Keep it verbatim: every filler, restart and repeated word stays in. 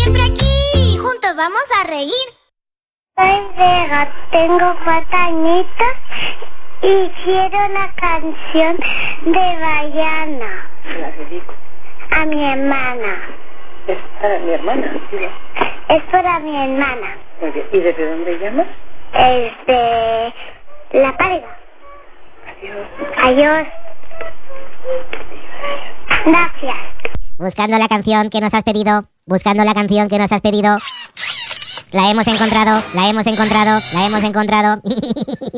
siempre aquí. Juntos vamos a reír. Soy Vega, tengo cuatro añitos y quiero una canción de Bayana. La dedico. A mi hermana. Es para mi hermana, ¿sí? Es para mi hermana. Muy bien. ¿Y desde dónde llamas? Es de La Pálida. Adiós. Adiós. Gracias. Buscando la canción que nos has pedido, buscando la canción que nos has pedido. La hemos encontrado, la hemos encontrado, la hemos encontrado.